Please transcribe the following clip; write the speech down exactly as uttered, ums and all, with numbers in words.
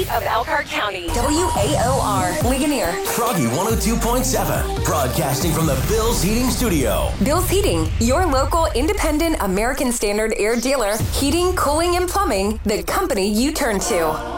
of Elkhart County. W A O R, Ligonier. Froggy one oh two point seven, broadcasting from the Bill's Heating Studio. Bill's Heating, your local independent American Standard air dealer. Heating, cooling, and plumbing, the company you turn to.